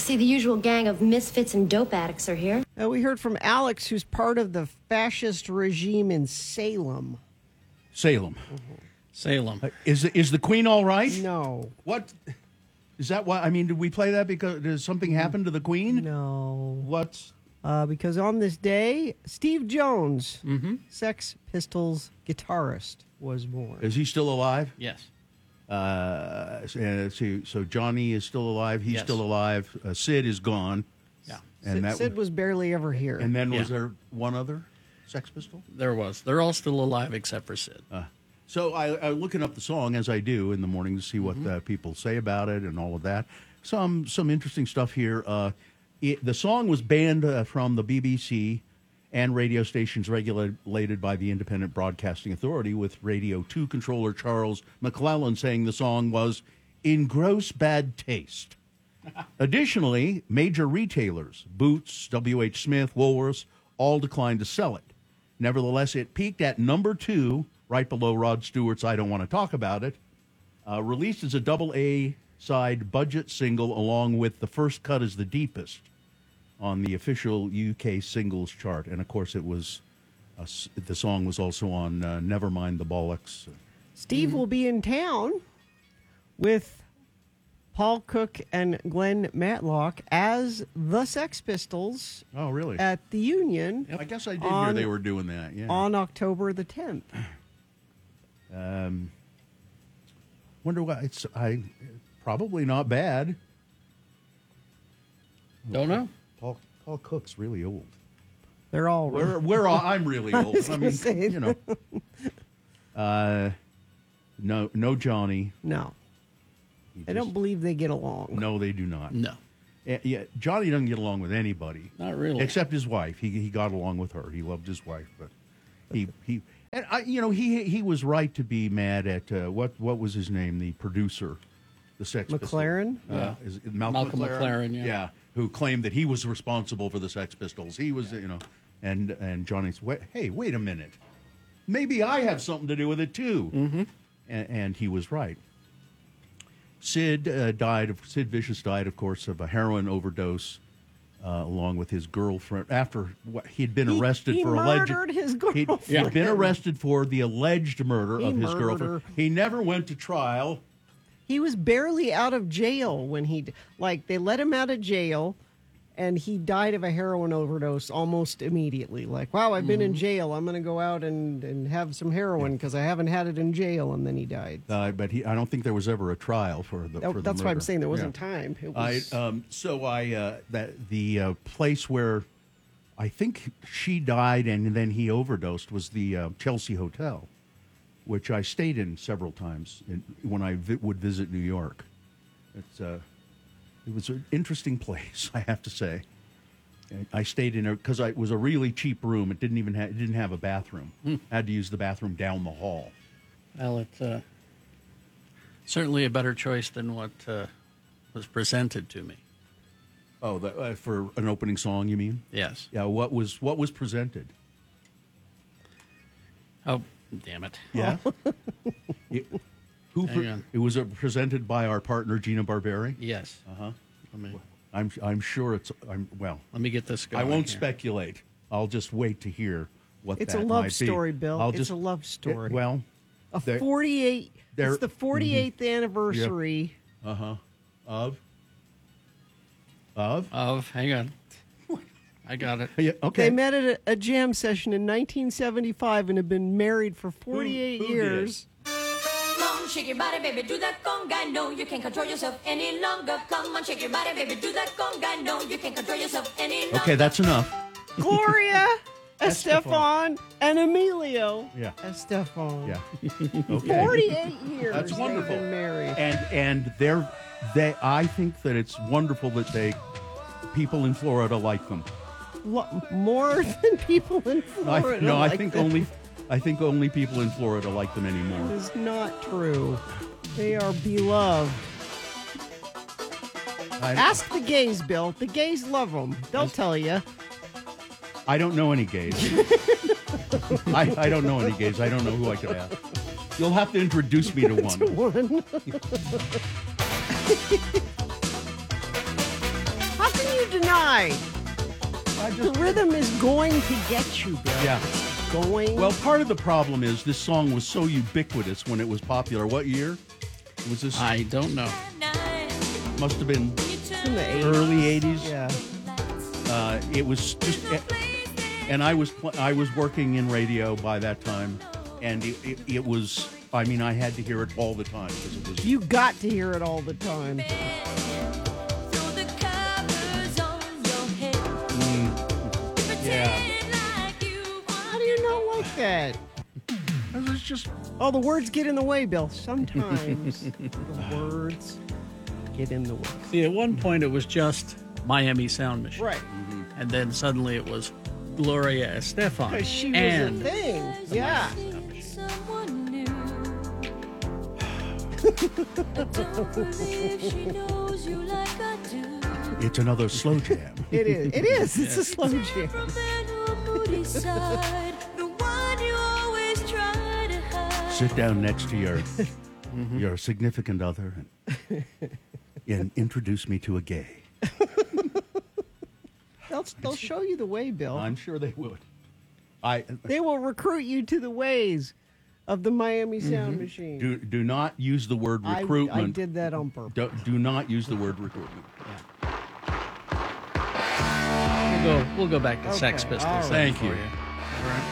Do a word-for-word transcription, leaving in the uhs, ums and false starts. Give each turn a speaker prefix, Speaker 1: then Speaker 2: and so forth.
Speaker 1: see, the usual gang of misfits and dope addicts are here.
Speaker 2: Uh, we heard from Alex, who's part of the fascist regime in Salem.
Speaker 3: Salem.
Speaker 2: Mm-hmm.
Speaker 4: Salem.
Speaker 3: Uh, is is the Queen all right?
Speaker 2: No.
Speaker 3: What? Is that why? I mean, did we play that because did something happen to the Queen?
Speaker 2: No.
Speaker 3: What?
Speaker 2: Uh, because on this day, Steve Jones,
Speaker 4: Mm-hmm.
Speaker 2: Sex Pistols guitarist, was born.
Speaker 3: Is he still alive?
Speaker 4: Yes.
Speaker 3: Uh, so, so Johnny is still alive. He's
Speaker 4: Yes.
Speaker 3: still alive. Uh, Sid is gone.
Speaker 4: Yeah.
Speaker 3: And
Speaker 2: Sid,
Speaker 3: that
Speaker 2: Sid was barely ever here.
Speaker 3: And then was
Speaker 4: Yeah.
Speaker 3: there one other Sex Pistol?
Speaker 4: There was. They're all still alive except for Sid.
Speaker 3: Uh, so I, I'm looking up the song as I do in the morning to see what
Speaker 4: Mm-hmm.
Speaker 3: uh, people say about it and all of that. Some some interesting stuff here. Uh, it, the song was banned uh, from the B B C and radio stations regulated by the Independent Broadcasting Authority, with Radio two controller Charles McClellan saying the song was in gross bad taste. Additionally, major retailers, Boots, W H. Smith, Woolworths, all declined to sell it. Nevertheless, it peaked at number two, right below Rod Stewart's I Don't Want to Talk About It, uh, released as a double A side budget single along with The First Cut Is the Deepest on the official U K singles chart. And, of course, it was uh, the song was also on uh, Nevermind the Bollocks.
Speaker 2: Steve will be in town with Paul Cook and Glenn Matlock as the Sex Pistols
Speaker 3: Oh, really?
Speaker 2: at the Union
Speaker 3: I guess I did hear
Speaker 2: on-
Speaker 3: they were doing that, yeah.
Speaker 2: on October the tenth.
Speaker 3: Um, wonder why it's I probably not bad.
Speaker 4: Don't know.
Speaker 3: Paul Paul Cook's really old.
Speaker 2: They're all
Speaker 3: We're we're all, I'm really old.
Speaker 2: was
Speaker 3: I
Speaker 2: gonna
Speaker 3: mean,
Speaker 2: say.
Speaker 3: you know. Uh, no, no, Johnny.
Speaker 2: no.
Speaker 3: He
Speaker 2: I don't
Speaker 3: just-
Speaker 2: believe they get along.
Speaker 3: No, they do not.
Speaker 4: No.
Speaker 3: Yeah, yeah, Johnny doesn't get along with anybody.
Speaker 4: Not really.
Speaker 3: Except his wife. He he got along with her. He loved his wife, but he he and I you know he he was right to be mad at uh, what what was his name, the producer, the Sex Pistols.
Speaker 2: McLaren?
Speaker 3: Uh,
Speaker 4: Yeah.
Speaker 3: is it Malcolm,
Speaker 4: Malcolm McLaren, yeah.
Speaker 3: yeah, who claimed that he was responsible for the Sex Pistols. He was, you know, and and Johnny's wait, hey, wait a minute, maybe I have something to do with it too, mm-hmm. and, and he was right. Sid uh, died of Sid Vicious died, of course, of a heroin overdose, uh, along with his girlfriend. After what, he'd been
Speaker 2: He-
Speaker 3: arrested
Speaker 2: he
Speaker 3: for alleged
Speaker 2: murdered his
Speaker 3: he'd,
Speaker 2: girlfriend.
Speaker 3: he'd been arrested for the alleged murder
Speaker 2: He
Speaker 3: of his
Speaker 2: murdered
Speaker 3: girlfriend.
Speaker 2: her.
Speaker 3: He never went to trial.
Speaker 2: He was barely out of jail when he, like, they let him out of jail, and he died of a heroin overdose almost immediately. Like, wow, I've been in jail. I'm going to go out and, and have some heroin because I haven't had it in jail, and then he died.
Speaker 3: Uh, but he, I don't think there was ever a trial for the.
Speaker 2: Oh,
Speaker 3: for the
Speaker 2: that's why I'm
Speaker 3: murder.
Speaker 2: saying there wasn't
Speaker 3: Yeah.
Speaker 2: time. It
Speaker 3: I
Speaker 2: was,
Speaker 3: um, so I uh, that the uh, place where I think she died and then he overdosed was the uh, Chelsea Hotel, which I stayed in several times in, when I vi- would visit New York. It's uh, it was an interesting place, I have to say. I stayed in it because it was a really cheap room. It didn't even have it didn't have a bathroom. I had to use the bathroom down the hall.
Speaker 4: Well, it's uh, certainly a better choice than what uh, was presented to me.
Speaker 3: Oh, the, uh, for an opening song, you mean?
Speaker 4: Yes.
Speaker 3: Yeah. What was what was presented?
Speaker 4: Oh, damn it.
Speaker 3: Yeah. It- who?
Speaker 4: Hang
Speaker 3: Pre-
Speaker 4: on.
Speaker 3: it was uh, presented by our partner Gina Barberi.
Speaker 4: Yes.
Speaker 3: Uh huh.
Speaker 4: Let me,
Speaker 3: I'm I'm sure it's. I'm well.
Speaker 4: let me get this going.
Speaker 3: I won't
Speaker 4: here.
Speaker 3: speculate. I'll just wait to hear what.
Speaker 2: it's
Speaker 3: that
Speaker 2: a love
Speaker 3: might be.
Speaker 2: story, Bill.
Speaker 3: I'll
Speaker 2: It's
Speaker 3: just,
Speaker 2: a love story.
Speaker 3: It- well.
Speaker 2: a
Speaker 3: there-
Speaker 2: forty-eight.
Speaker 3: there-
Speaker 2: It's the forty-eighth anniversary.
Speaker 3: Uh huh. Of. Of.
Speaker 4: Of, hang on. I got it.
Speaker 3: Yeah. Okay.
Speaker 2: They met at a, a jam session in nineteen seventy-five and have been married for forty-eight
Speaker 3: Who- who
Speaker 2: years.
Speaker 5: Come on, shake your body, baby, do that conga. No, you can't control yourself any longer. Come on, shake your body, baby, do that conga. No, you can't control yourself any longer.
Speaker 3: Okay, that's enough.
Speaker 2: Gloria Estefan and Emilio
Speaker 3: Yeah.
Speaker 2: Estefan.
Speaker 3: Yeah. Okay.
Speaker 2: forty-eight years.
Speaker 3: That's wonderful.
Speaker 2: They've been married.
Speaker 3: And and they're they. I think that it's wonderful that they people in Florida like them.
Speaker 2: Lo- more than people in
Speaker 3: I,
Speaker 2: Florida.
Speaker 3: no, I
Speaker 2: like
Speaker 3: think
Speaker 2: them.
Speaker 3: only I think only people in Florida like them
Speaker 2: It
Speaker 3: anymore.
Speaker 2: is not true. They are beloved.
Speaker 3: I,
Speaker 2: Ask the gays, Bill. The gays love them. They'll tell you.
Speaker 3: I don't know any gays. I, I don't know any gays. I don't know who I could ask. You'll have to introduce me to one.
Speaker 2: One. right. The rhythm is going to get you, Bill.
Speaker 3: Yeah.
Speaker 2: Going.
Speaker 3: Well, part of the problem is this song was so ubiquitous when it was popular. What year was this?
Speaker 4: I don't know.
Speaker 3: Must have been
Speaker 2: in the eighties.
Speaker 3: early eighties.
Speaker 2: Yeah.
Speaker 3: Uh, it was just, and I was pl- I was working in radio by that time, and it, it, it was. I mean, I had to hear it all the time because it was.
Speaker 2: You got to hear it all the time.
Speaker 3: Yeah.
Speaker 2: How do you not like that?
Speaker 3: It was just.
Speaker 2: Oh, the words get in the way, Bill. Sometimes the words get in the way.
Speaker 4: See, at one point it was just Miami Sound Machine.
Speaker 2: Right.
Speaker 4: And then suddenly it was Gloria Estefan.
Speaker 2: Because she was
Speaker 4: and
Speaker 2: a thing. Yeah.
Speaker 5: Someone new. I don't believe she knows you like I do.
Speaker 3: It's another slow jam.
Speaker 2: It is. It is. It's a slow jam.
Speaker 5: Temperament or moody side, the one you always try to hide.
Speaker 3: Sit down next to your your significant other and, and introduce me to a gay.
Speaker 2: They'll, they'll show you the way, Bill.
Speaker 3: I'm sure they would. I
Speaker 2: They will recruit you to the ways of the Miami Sound Machine.
Speaker 3: do do not use the word
Speaker 2: I-
Speaker 3: recruitment.
Speaker 2: I, did that on purpose.
Speaker 3: Do, do not use the word recruitment.
Speaker 4: we'll go, we'll go back to Sex
Speaker 2: Okay,
Speaker 4: Pistols.
Speaker 2: all right.
Speaker 4: then
Speaker 3: Thank
Speaker 4: for
Speaker 3: you.
Speaker 4: All right.